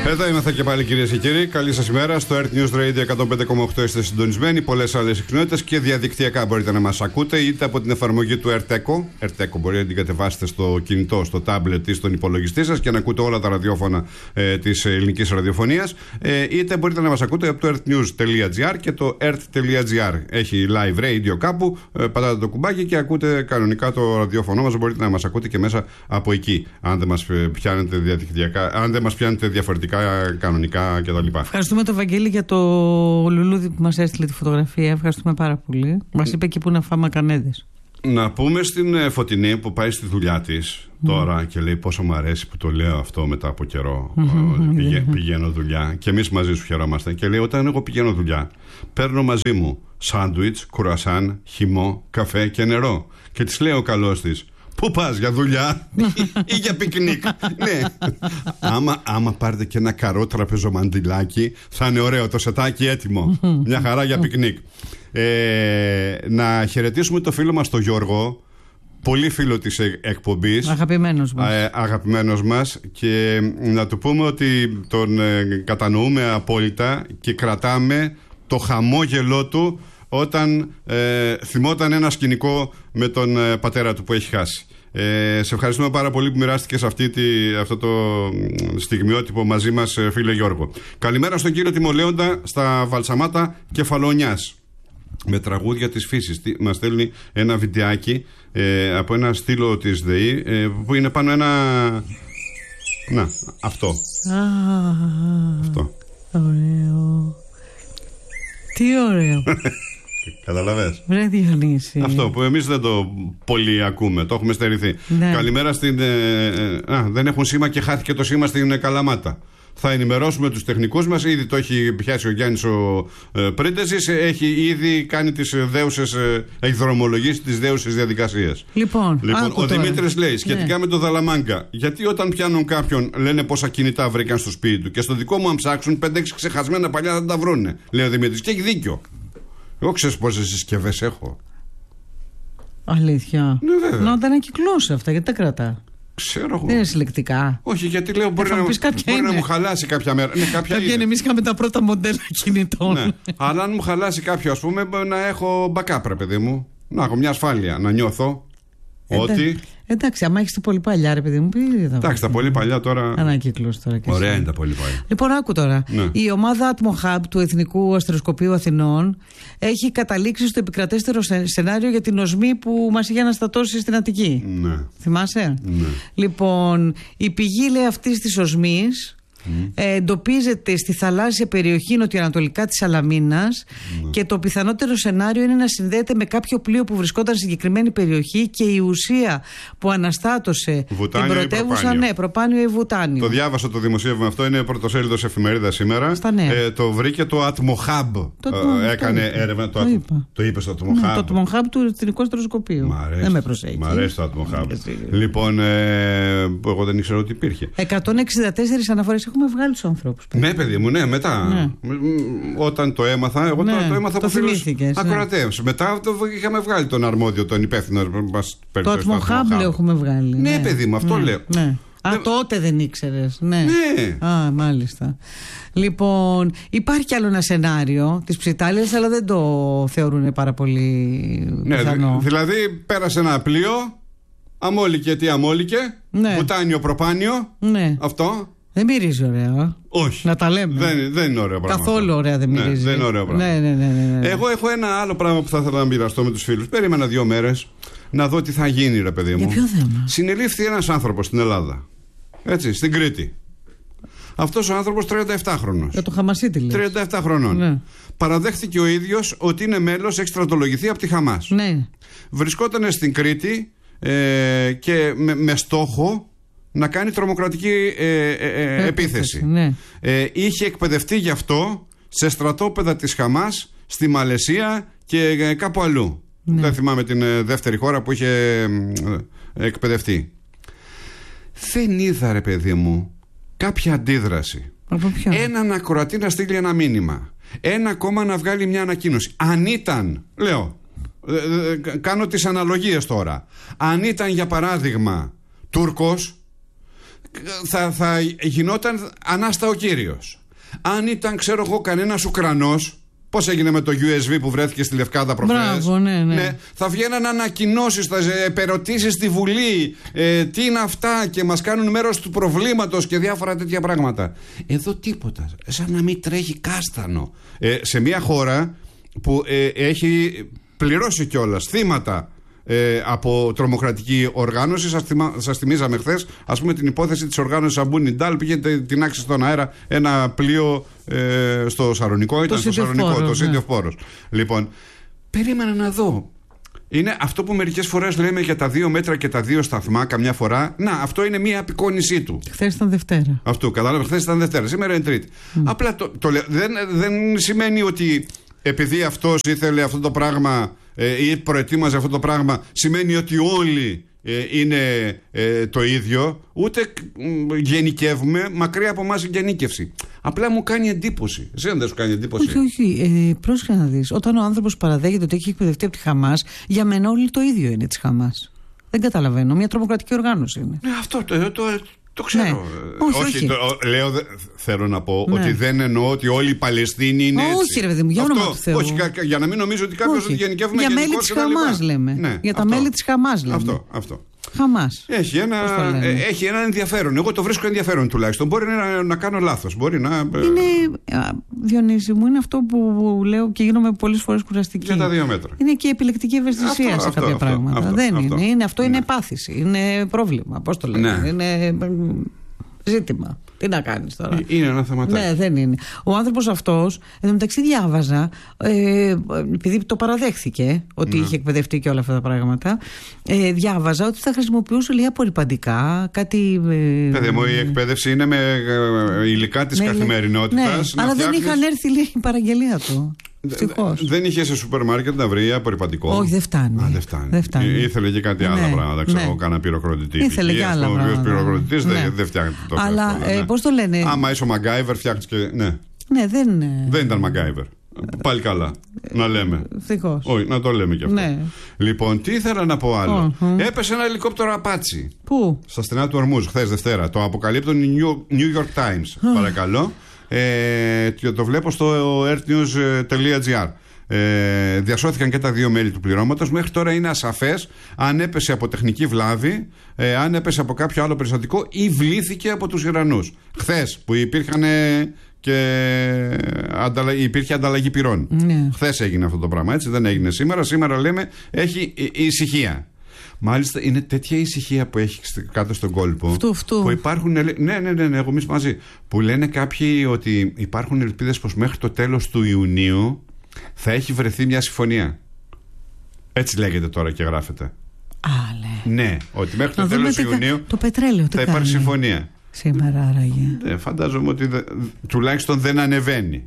Εδώ είμαστε και πάλι, κυρίες και κύριοι. Καλή σας ημέρα. Στο Earth News Radio 105,8 είστε συντονισμένοι. Πολλές άλλες συχνότητες και διαδικτυακά μπορείτε να μας ακούτε, είτε από την εφαρμογή του Earth Echo. Μπορείτε να την κατεβάσετε στο κινητό, στο tablet ή στον υπολογιστή σας και να ακούτε όλα τα ραδιόφωνα της ελληνικής ραδιοφωνίας. Είτε μπορείτε να μας ακούτε από το earthnews.gr και το earth.gr. Έχει live radio κάπου. Πατάτε το κουμπάκι και ακούτε κανονικά το ραδιόφωνο μας. Μπορείτε να μας ακούτε και μέσα από εκεί. Αν δεν μας πιάνετε διαδικτυακά, αν δεν μας πιάνετε διαφορετικά, κανονικά κτλ. Ευχαριστούμε τον Βαγγέλη για το λουλούδι που μας έστειλε τη φωτογραφία. Ευχαριστούμε πάρα πολύ. Μας είπε και πού να φάμε κανέδες. Να πούμε στην Φωτεινή που πάει στη δουλειά της τώρα και λέει πόσο μου αρέσει που το λέω αυτό μετά από καιρό. Πηγαίνω δουλειά και εμείς μαζί σου χαιρόμαστε. Και λέει, όταν εγώ πηγαίνω δουλειά, παίρνω μαζί μου σάντουιτς, κουρασάν, χυμό, καφέ και νερό. Και της λέει ο καλός της, πού πας, για δουλειά ή για πικνίκ? Ναι. Άμα πάρετε και ένα καρό τραπεζομαντιλάκι, θα είναι ωραίο το σετάκι έτοιμο. Μια χαρά για πικνίκ. Να χαιρετήσουμε το φίλο μας τον Γιώργο, πολύ φίλο της εκπομπής, αγαπημένος μας, και να του πούμε ότι τον κατανοούμε απόλυτα και κρατάμε το χαμόγελό του όταν θυμόταν ένα σκηνικό με τον πατέρα του που έχει χάσει. Σε ευχαριστούμε πάρα πολύ που μοιράστηκες αυτό το στιγμιότυπο μαζί μας, φίλε Γιώργο. Καλημέρα στον κύριο Τιμολέοντα στα Βαλσαμάτα Κεφαλονιάς, με τραγούδια της φύσης. Μας στέλνει ένα βιντεάκι από ένα στήλο της ΔΕΗ που είναι πάνω ένα... Να, αυτό. Αυτό. Ωραίο. Τι ωραίο. Καταλαβες. Βρε Διονύση. Αυτό που εμείς δεν το πολύ ακούμε, το έχουμε στερηθεί. Ναι. Καλημέρα στην... δεν έχουν σήμα και χάθηκε το σήμα στην Καλαμάτα. Θα ενημερώσουμε τους τεχνικούς μας. Ήδη το έχει πιάσει ο Γιάννης ο Πρίντεζης. Έχει ήδη κάνει τις δέουσες, έχει δρομολογήσει τις δέουσες διαδικασίες. Λοιπόν, ο Δημήτρης λέει σχετικά με το Δαλαμάγκα, γιατί όταν πιάνουν κάποιον λένε πόσα κινητά βρήκαν στο σπίτι του και στο δικό μου αν ψάξουν 5-6 ξεχασμένα παλιά θα τα βρούνε, λέει ο Δημήτρης. Και έχει δίκιο. Εγώ ξέρεις πόσες συσκευές έχω. Αλήθεια. Ναι, βέβαια. Να τα ανακυκλώσει αυτά, γιατί τα κρατά. Ξέρω εγώ. Δεν είναι συλλεκτικά. Όχι, γιατί λέω μπορεί να μου χαλάσει κάποια μέρα. Ναι, κάποια είναι. Εμείς είχαμε τα πρώτα μοντέλα κινητών. Ναι. Αλλά αν μου χαλάσει κάποιο, ας πούμε, να έχω backup, ρε παιδί μου. Να έχω μια ασφάλεια, να νιώθω ότι. Εντάξει, άμα έχεις τα πολύ παλιά, ρε παιδί μου, εντάξει, τα πολύ παλιά τώρα. Ανακύκλωση τώρα. Ωραία είναι τα πολύ παλιά. Λοιπόν, άκου τώρα. Ναι. Η ομάδα Atmo Hub του Εθνικού Αστεροσκοπείου Αθηνών έχει καταλήξει στο επικρατέστερο σενάριο για την οσμή που μας είχε αναστατώσει στην Αττική. Ναι. Θυμάσαι? Ναι. Λοιπόν, η πηγή, λέει, αυτής της οσμής εντοπίζεται στη θαλάσσια περιοχή νοτιοανατολικά της Σαλαμίνας και το πιθανότερο σενάριο είναι να συνδέεται με κάποιο πλοίο που βρισκόταν στη συγκεκριμένη περιοχή και η ουσία που αναστάτωσε την πρωτεύουσα, ναι, προπάνιο ή βουτάνιο. Το διάβασα το δημοσίευμα αυτό, είναι πρωτοσέλιδος εφημερίδα σήμερα. Το βρήκε το Atmo Hub. Έκανε έρευνα. Το είπε στο Atmo Hub. Το Atmo Hub του Εθνικού Αστεροσκοπείου. Δεν με προσέχει. Μ' αρέσει το Atmo Hub. Λοιπόν, εγώ δεν ήξερα ότι υπήρχε. 164 αναφορές έχουμε βγάλει τους ανθρώπους. Ναι, παιδί μου, ναι, μετά. Ναι. Όταν το έμαθα, εγώ το έμαθα από φίλους ακροατές. Ναι. Μετά είχαμε βγάλει τον αρμόδιο, τον υπεύθυνο. Το Atmo Hub έχουμε βγάλει. Ναι, παιδί μου, αυτό λέω. Ναι. Τότε δεν ήξερες. Ναι. Μάλιστα. Λοιπόν, υπάρχει κι άλλο ένα σενάριο της Ψιτάλιας, αλλά δεν το θεωρούν πάρα πολύ πιθανό. Δηλαδή, πέρασε ένα πλοίο, αμόλικε τι αμόλικε, βουτάνιο προπάνιο. Ναι. Αυτό. Δεν μυρίζει ωραία. Όχι. Να τα λέμε. Δεν είναι ωραίο πράγμα. Καθόλου ωραία δεν μυρίζει. Ναι, δεν είναι ωραίο πράγμα. Ναι. Εγώ έχω ένα άλλο πράγμα που θα ήθελα να μοιραστώ με τους φίλους. Περίμενα 2 μέρες να δω τι θα γίνει, ρε παιδί μου. Για ποιο θέμα? Συνελήφθη ένας άνθρωπος στην Ελλάδα. Έτσι, στην Κρήτη. Αυτός ο άνθρωπος 37χρονος. Για το Χαμασίτη λες. 37 χρονών. Ναι. Παραδέχτηκε ο ίδιος ότι είναι μέλος, έχει στρατολογηθεί από τη Χαμάς. Ναι. Βρισκόταν στην Κρήτη και με στόχο να κάνει τρομοκρατική επίθεση. Ναι. Είχε εκπαιδευτεί γι' αυτό σε στρατόπεδα της Χαμάς στη Μαλαισία και κάπου αλλού. Ναι. Δεν θυμάμαι την δεύτερη χώρα που είχε εκπαιδευτεί. Δεν είδα, ρε παιδί μου, κάποια αντίδραση. Έναν ακροατή να στείλει ένα μήνυμα. Ένα κόμμα να βγάλει μια ανακοίνωση. Αν ήταν, λέω, κάνω τις αναλογίες τώρα, αν ήταν για παράδειγμα Τούρκος, θα γινόταν ανάστα ο κύριος. Αν ήταν, ξέρω εγώ, κανένας Ουκρανός, πώς έγινε με το USB που βρέθηκε στη Λευκάδα προχθές. Μπράβο, ναι. Θα βγαίναν ανακοινώσεις, θα επερωτήσεις στη Βουλή, τι είναι αυτά και μας κάνουν μέρος του προβλήματος και διάφορα τέτοια πράγματα. Εδώ τίποτα, σαν να μην τρέχει κάστανο. Σε μια χώρα που έχει πληρώσει κιόλας θύματα από τρομοκρατική οργάνωση. Σας θυμίζαμε χθες, ας πούμε, την υπόθεση της οργάνωσης Αμπού Νιντάλ. Πήγε την άξει στον αέρα ένα πλοίο στο Σαρονικό. Ήταν στο Σαρονικό, το City of Poros. Λοιπόν, περίμενα να δω. Είναι αυτό που μερικές φορές λέμε για τα 2 μέτρα και τα 2 σταθμά, καμιά φορά. Να, αυτό είναι μια απεικόνισή του. Χθες ήταν Δευτέρα. Αυτό, κατάλαβε, χθες ήταν Δευτέρα. Σήμερα είναι Τρίτη. Απλά δεν σημαίνει ότι επειδή αυτός ήθελε αυτό το πράγμα ή προετοίμαζε αυτό το πράγμα, σημαίνει ότι όλοι είναι το ίδιο. Ούτε γενικεύουμε, μακριά από εμάς η γενίκευση. Απλά μου κάνει εντύπωση. Εσύ δεν σου κάνει εντύπωση? Όχι. Πρόσεχε να δεις. Όταν ο άνθρωπος παραδέχεται ότι έχει εκπαιδευτεί από τη Χαμάς, για μένα όλοι το ίδιο είναι της Χαμάς. Δεν καταλαβαίνω. Μια τρομοκρατική οργάνωση είναι. Ναι, αυτό το ξέρω. Ναι. Όχι. Λέω, θέλω να πω ότι δεν εννοώ ότι όλοι οι Παλαιστίνοι είναι έτσι. Όχι, ρε παιδί μου, για όνομα του Θεού. Όχι, για να μην νομίζω ότι κάποιος γενικεύουμε. Για μέλη της Χαμάς λέμε. Ναι, για τα μέλη της Χαμάς λέμε. Αυτό. Χαμάς. Έχει ένα ενδιαφέρον. Εγώ το βρίσκω ενδιαφέρον τουλάχιστον. Μπορεί να κάνω λάθος. Μπορεί να. Είναι, Διονύση μου, είναι αυτό που λέω και γίνομαι πολλές φορές κουραστική. Για τα 2 μέτρα. Είναι και επιλεκτική ευαισθησία σε κάποια πράγματα. Δεν είναι. Αυτό είναι πάθηση. Είναι πρόβλημα. Πώς το λέμε. Είναι ζήτημα. Τι να κάνεις τώρα. Είναι ένα θεματάκι. Ναι, δεν είναι. Ο άνθρωπος αυτός, εν τω μεταξύ διάβαζα, επειδή το παραδέχθηκε ότι είχε εκπαιδευτεί και όλα αυτά τα πράγματα, διάβαζα ότι θα χρησιμοποιούσε λίγα απορριπαντικά, κάτι. Παιδί μου, η εκπαίδευση είναι με υλικά της καθημερινότητας. Ναι, αλλά δεν είχαν έρθει λίγη η παραγγελία του. Δεν είχε σε σούπερ μάρκετ να βρει απορριπαντικό. Όχι, δεν φτάνει. Δεν φτάνει. Ήθελε και κάτι άλλα πράγματα. Ξέρω, κάνα πυροκροτητή. Ήθελε και άλλα πράγματα. Ο πυροκροτητής δεν φτιάχνει το πράγμα. Αλλά πώς το λένε. Άμα είσαι ο Μαγκάιβερ, φτιάχνει και. Ναι, δεν ήταν Μαγκάιβερ. Πάλι καλά. Να λέμε. Ευτυχώς. Όχι, να το λέμε κι αυτό. Ναι. Λοιπόν, τι ήθελα να πω άλλο. Έπεσε ένα ελικόπτερο Απάτσι. Πού? Στα στενά του Ορμούζ, χθες Δευτέρα. Το αποκαλύπτουν οι New York Times. Παρακαλώ. Το βλέπω στο earthnews.gr. Διασώθηκαν και τα 2 μέλη του πληρώματος. Μέχρι τώρα είναι ασαφές αν έπεσε από τεχνική βλάβη, αν έπεσε από κάποιο άλλο περιστατικό ή βλήθηκε από τους Ιρανούς. Χθες που υπήρχαν υπήρχε ανταλλαγή πυρών. Χθες έγινε αυτό το πράγμα, έτσι, δεν έγινε σήμερα. Σήμερα λέμε έχει ησυχία. Μάλιστα είναι τέτοια ησυχία που έχει κάτω στον κόλπο. Που υπάρχουν. Ναι, εγώ εμείς μαζί. Που λένε κάποιοι ότι υπάρχουν ελπίδες πως μέχρι το τέλος του Ιουνίου θα έχει βρεθεί μια συμφωνία. Έτσι λέγεται τώρα και γράφεται. Ναι, ότι μέχρι το τέλος Ιουνίου το πετρέλαιο θα υπάρχει συμφωνία. Σήμερα άραγε. Φαντάζομαι ότι τουλάχιστον δεν ανεβαίνει.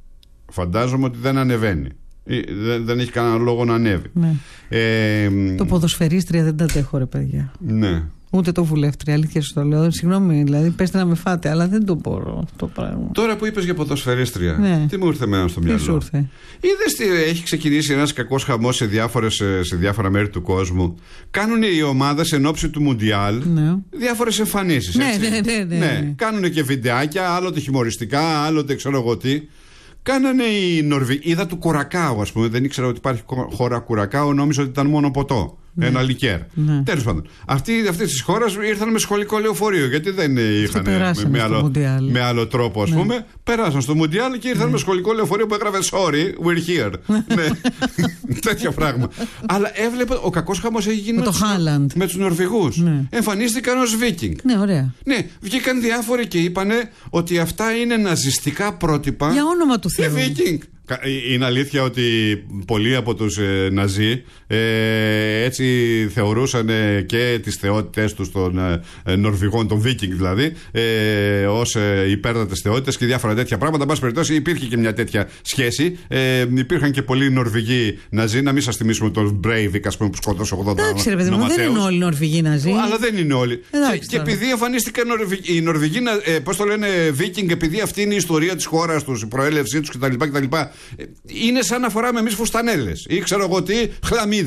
Δεν έχει κανένα λόγο να ανέβει. Το ποδοσφαιρίστρια δεν τα αντέχω, ρε παιδιά. Ναι. Ούτε το βουλεύτρια, αλήθεια σου το λέω. Συγγνώμη, δηλαδή, πέστε να με φάτε, αλλά δεν το μπορώ αυτό το πράγμα. Τώρα που είπες για ποδοσφαιρίστρια, τι μου ήρθε εμένα στο μυαλό. Τι σου ήρθε? Είδες τι έχει ξεκινήσει ένας κακός χαμός σε διάφορα μέρη του κόσμου. Κάνουν οι ομάδες εν ώψη του Μουντιάλ διάφορες εμφανίσεις. Ναι. Κάνουν και βιντεάκια, άλλοτε χιουμοριστικά, άλλοτε ξέρω εγώ τι. Κάνανε οι Νορβηγοί. Είδα του Κουρακάου, ας πούμε. Δεν ήξερα ότι υπάρχει χώρα Κουρακάου, νόμιζα ότι ήταν μόνο ποτό. Ένα λικέρ. Τέλος πάντων. Αυτοί της χώρας ήρθαν με σχολικό λεωφορείο. Γιατί δεν είχαν με άλλο τρόπο, ας πούμε. Περάσαν στο Μουντιάλ και ήρθαν με σχολικό λεωφορείο που έγραφε Sorry, we're here. Τέτοιο πράγμα. Αλλά έβλεπα ο κακός χαμός έχει γίνει με τους Νορβηγούς. Εμφανίστηκαν ως Βίκινγκ. Ναι, ωραία. Ναι, βγήκαν διάφοροι και είπανε ότι αυτά είναι ναζιστικά πρότυπα. Για όνομα του Θεού. Βίκινγκ. Είναι αλήθεια ότι πολλοί από τους Ναζί έτσι θεωρούσαν και τις θεότητες τους των Νορβηγών, των Βίκινγκ δηλαδή, ως υπέρτατες θεότητες και διάφορα τέτοια πράγματα. Εν πάση περιπτώσει υπήρχε και μια τέτοια σχέση. Υπήρχαν και πολλοί Νορβηγοί Ναζί. Να μην σας θυμίσουμε τον Μπρέιβικ, ας πούμε, που σκότωσε 80 Εντάξει, ρε παιδί μου, δεν είναι όλοι Νορβηγοί Ναζί. Αλλά δεν είναι όλοι. Και επειδή εμφανίστηκαν οι Νορβηγοί, πώς το λένε, Βίκινγκ, επειδή αυτή είναι η ιστορία της χώρας τους, η προέλευσή τους κτλ. Είναι σαν να φοράμε εμείς φουστανέλες ή ξέρω εγώ τι, χλαμίδες.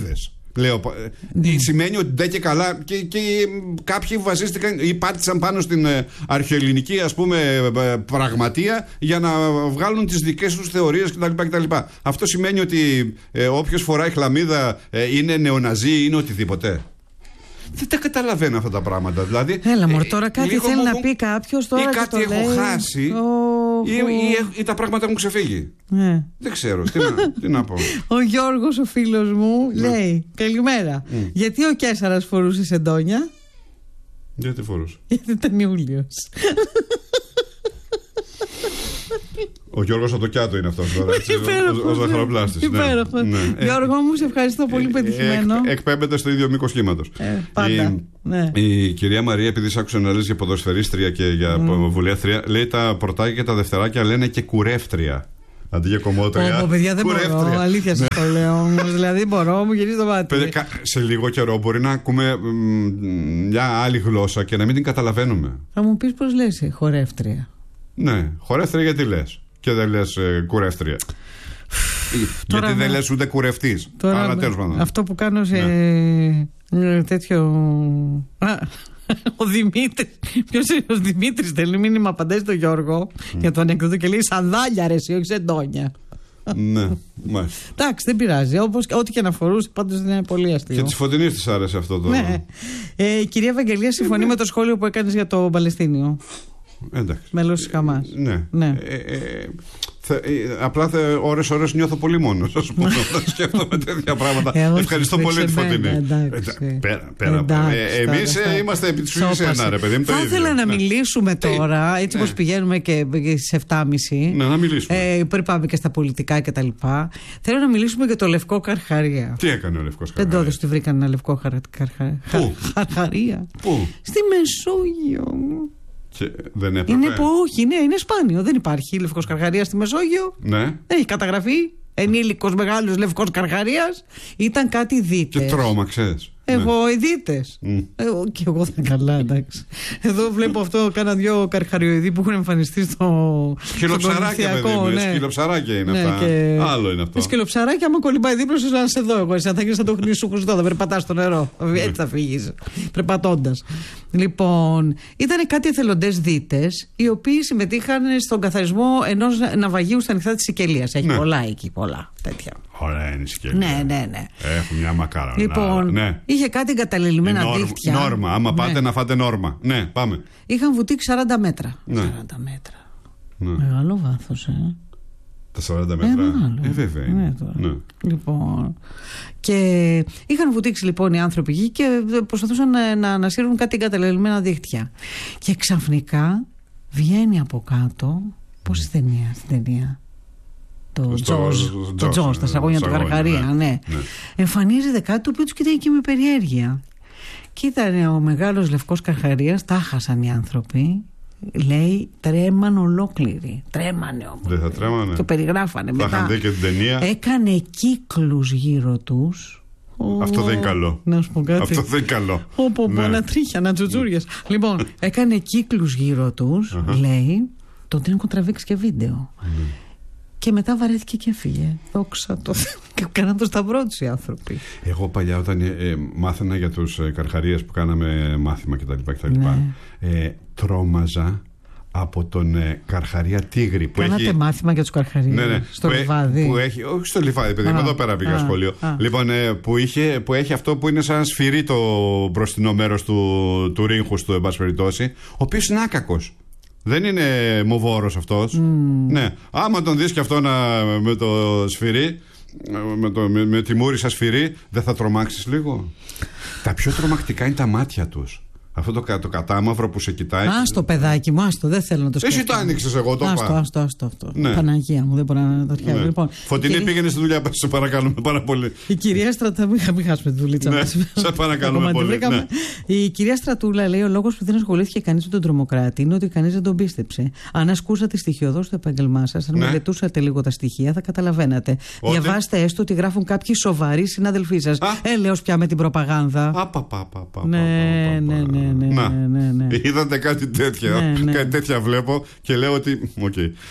Λέω, σημαίνει ότι ντε και καλά και κάποιοι βασίστηκαν ή πάτησαν πάνω στην αρχαιοελληνική, ας πούμε, πραγματεία για να βγάλουν τις δικές τους θεωρίες κτλ. Αυτό σημαίνει ότι όποιος φοράει χλαμίδα είναι νεοναζί, είναι οτιδήποτε. Δεν τα καταλαβαίνω αυτά τα πράγματα. Δηλαδή, έλα μωρ, τώρα κάτι θέλει να πει κάποιος τώρα. Ή κάτι έχω χάσει ή τα πράγματα μου ξεφύγει. Δεν ξέρω, τι να πω. Ο Γιώργος, ο φίλος μου, λέει καλημέρα. Γιατί ο Κέσσαρας φορούσε σεντόνια? Γιατί φορούσε? Γιατί ήταν Ιούλιος. Ο Γιώργος από το Κιάτο είναι αυτός τώρα. Ο ζαχαροπλάστης. Υπέροχο. Γιώργο μου, σε ευχαριστώ πολύ, πετυχημένο. Εκπέμπεται στο ίδιο μήκος κύματος. Πάντα. Η κυρία Μαρία, επειδή σ' άκουσα να λες για ποδοσφαιρίστρια και για βουλεύτρια, λέει τα πρωτάκια και τα δευτεράκια λένε και κουρεύτρια. Αντί για κομμότρια. Παιδιά, δεν μπορώ. Αλήθεια σας το λέω όμως. Δηλαδή, μπορώ, μου γυρίζει το μάτι. Σε λίγο καιρό μπορεί να ακούμε μια άλλη γλώσσα και να μην την καταλαβαίνουμε. Θα μου πεις πώς λες χορεύτρια. Ναι, χορεύτρια γιατί λες και δεν λες κουρεύτρια? Γιατί δεν λες ούτε κουρευτής. Αλλά τέλος πάντων. Αυτό που κάνω σε τέτοιο. Ο Δημήτρης. Ποιος είναι ο Δημήτρης? Θέλει μήνυμα, απαντάει στο Γιώργο για το ανέκδοτο και λέει σανδάλια ρε εσύ, όχι σεντόνια. Ναι, μάλιστα. Εντάξει, δεν πειράζει. Ό,τι και να φορούσε, πάντως δεν είναι πολύ αστείο. Και τη Φωτεινής της άρεσε αυτό το. Ναι. Η κυρία Ευαγγελία συμφωνεί με το σχόλιο που έκανες για το Παλαιστίνιο. Εντάξει. Μέλος της Χαμάς. Ναι. Απλά ώρες νιώθω πολύ μόνος, ας πούμε, όταν σκέφτομαι τέτοια πράγματα. Ευχαριστώ πολύ τη Φωτεινή. Εμείς είμαστε επί της ουσίας ένα, ρε παιδί. Θα ήθελα να μιλήσουμε τώρα, έτσι όπως πηγαίνουμε και στις 7.30. Να μιλήσουμε. Πριν πάμε και στα πολιτικά κτλ. Θέλω να μιλήσουμε για το Λευκό Καρχαρία. Τι έκανε ο Λευκός Καρχαρία? Δεν το ότι βρήκαν ένα Λευκό Καρχαρία. Πού? Στη Μεσόγειο. Δεν έπρεπε. Είναι σπάνιο. Δεν υπάρχει Λευκός Καρχαρίας στη Μεσόγειο. Ναι. Δεν έχει καταγραφεί. Ενήλικος μεγάλος Λευκός Καρχαρίας. Ήταν κάτι δίτες. Και τρόμαξες. Εγώ οι δίτες. Και εγώ θα καλά, εντάξει. Εδώ βλέπω αυτό, κάνα δυο καρχαριοειδή που έχουν εμφανιστεί στο σκυλοψαράκια, παιδί μου. Σκυλοψαράκια είναι αυτά. Άλλο είναι αυτό. Σκυλοψαράκια, άμα κολυμπάει δίπλα σου, να σε δω εγώ. Εσύ θα γίνεις σαν το Χρυσού Χριστό, θα περπατάς στο νερό. Έτσι θα φύγεις, περπατώντας. Λοιπόν, ήταν κάτι εθελοντές δίτες, οι οποίοι συμμετείχαν στον καθαρισμό ενός ναυαγίου στα νυχτά της Σικελίας. Έχει πολλά εκεί, πολλά τέτοια. Ωραία είναι η Σικελία. Ναι. Έχουν μια μακάρα. Λοιπόν, είχε κάτι εγκαταλελειμμένα δίχτυα. Νόρμα, άμα πάτε να φάτε νόρμα. Ναι, πάμε. Είχαν βουτήξει 40 μέτρα. 40 μέτρα. Μεγάλο βάθος, Τα 40 μέτρα. Βέβαια. Ναι. Λοιπόν. Και είχαν βουτήξει λοιπόν οι άνθρωποι εκεί και προσπαθούσαν να ανασύρουν κάτι εγκαταλελειμμένα δίχτυα. Και ξαφνικά βγαίνει από κάτω. Πώς στην ταινία? Το Τζος, τα σαγόνια του Καρχαρία, ναι. Εμφανίζεται κάτι το οποίο τους κοιτάει και με περιέργεια. Και ήταν ο μεγάλος Λευκός Καρχαρίας, τα χάσαν οι άνθρωποι. Λέει, τρέμαν ολόκληροι. Τρέμανε όμως. Δεν θα τρέμανε. Το περιγράφανε μετά. Θα είχαν δει και την ταινία. Έκανε κύκλους γύρω τους. Αυτό δεν είναι καλό. Να σου πω κάτι. Αυτό δεν είναι καλό. Ανατρίχια, ανατζουτζούριες. Λοιπόν, έκανε κύκλους γύρω τους, λέει. Τον την έχουν τραβήξει και βίντεο. Και μετά βαρέθηκε και έφυγε. Δόξα τω Θεώ. Και κάναν το σταυρό τους οι άνθρωποι. Εγώ παλιά όταν μάθαινα για τους καρχαρίες που κάναμε μάθημα κτλ. Τρόμαζα από τον Καρχαρία Τίγρη. Κάνατε μάθημα για τους καρχαρίες? Ναι. Στο Λιβάδι? Όχι στο Λιβάδι, παιδί μου, εδώ πέρα πήγα σχολείο. Λοιπόν, που έχει αυτό που είναι σαν σφυρί το μπροστινό μέρος του ρίγχους του, εν πάση περιπτώσει, ο οποίος είναι άκακος. Δεν είναι μοβόρος αυτός. Ναι. Άμα τον δεις και αυτό με το σφυρί, με τη μούρη σαν σφυρί, δεν θα τρομάξεις λίγο? Τα πιο τρομακτικά είναι τα μάτια τους. Αυτό το κατάμαυρο που σε κοιτάει. Άστο παιδάκι μου, άστο, δεν θέλω να το σκέφτομαι. Εσύ το άνοιξες, εγώ το είπα. Άστο αυτό. Ναι. Παναγία μου, δεν μπορώ να το φτιάξω. Λοιπόν, Φωτεινή, πήγαινε στη δουλειά, σε παρακαλούμε πάρα πολύ. Η κυρία Στρατούλα. Μην χάσουμε τη δουλίτσα μας. Σε παρακαλούμε πολύ. Ναι. Η κυρία Στρατούλα λέει: ο λόγος που δεν ασχολήθηκε κανείς με τον τρομοκράτη είναι ότι κανείς δεν τον πίστεψε. Αν ασκούσατε στοιχειοδός το επάγγελμά σας, αν μελετούσατε λίγο τα στοιχεία, θα καταλαβαίνατε. Διαβάστε έστω ότι γράφουν κάποιοι σοβαροί συναδελφοί σας. Έλεος πια με την προπαγάνδα. Ναι. Είδατε κάτι τέτοια. Κάτι τέτοια βλέπω και λέω ότι.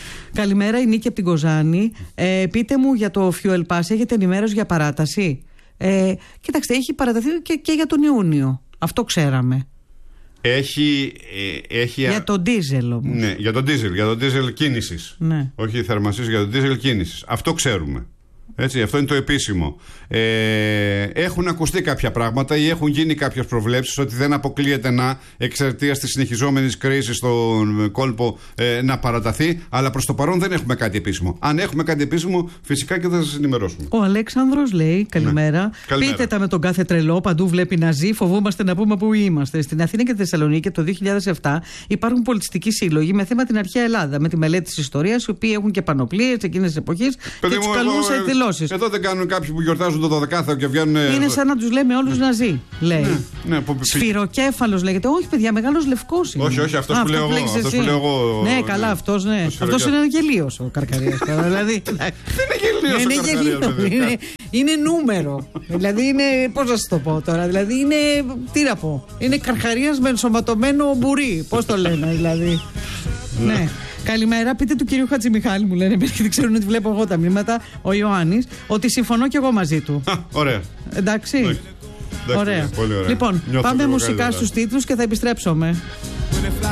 Καλημέρα, η Νίκη από την Κοζάνη. Πείτε μου για το Fuel Pass, έχετε ενημέρωση για παράταση? Κοίταξτε, έχει παραταθεί και για τον Ιούνιο. Αυτό ξέραμε. Έχει για τον ντίζελ όμως. Ναι, για τον ντίζελ κίνησης. Ναι. Όχι θερμασίας, για τον ντίζελ κίνησης. Αυτό ξέρουμε. Έτσι, αυτό είναι το επίσημο. Έχουν ακουστεί κάποια πράγματα ή έχουν γίνει κάποιες προβλέψεις ότι δεν αποκλείεται εξαιτίας της συνεχιζόμενης κρίσης στον κόλπο να παραταθεί, αλλά προς το παρόν δεν έχουμε κάτι επίσημο. Αν έχουμε κάτι επίσημο, φυσικά και θα σας ενημερώσουμε. Ο Αλέξανδρος λέει: καλημέρα. Ναι. Καλημέρα. Πείτε τα με τον κάθε τρελό, παντού βλέπει να ζει, φοβούμαστε να πούμε πού είμαστε. Στην Αθήνα και τη Θεσσαλονίκη το 2007 υπάρχουν πολιτιστικοί σύλλογοι με θέμα την αρχαία Ελλάδα, με τη μελέτη της ιστορίας, οι οποίοι έχουν και πανοπλίες εκείνες τις εποχές και τους καλούν σε εκδηλώσεις. Εδώ δεν κάνουν κάποιοι που γιορτάζουν το 12ο και βγαίνουν. Είναι σαν να τους λέμε όλους Ναζί, λέει. Ναι, Σφυροκέφαλος λέγεται. Όχι, παιδιά, μεγάλος λευκός είναι. Όχι, αυτός που λέω εγώ. Ναι, καλά, αυτός, ναι. Αυτός είναι γελίος ο Καρκαρίας. Δηλαδή. Δεν είναι γελίος. Είναι νούμερο. Δηλαδή είναι. Πώς να σας το πω τώρα. Δηλαδή είναι. Τι να πω. Είναι Καρκαρίας με ενσωματωμένο μπουρί. Πώς το λένε, δηλαδή. Ναι. Καλημέρα, πείτε του κυρίου Χατζημιχάλη, μου λένε, γιατί ξέρουν ότι βλέπω εγώ τα μηνύματα, ο Ιωάννης, ότι συμφωνώ και εγώ μαζί του. Ωραία. Εντάξει. Ωραία. Πολύ ωραία. Λοιπόν, πάμε μουσικά στους τίτλους και θα επιστρέψουμε.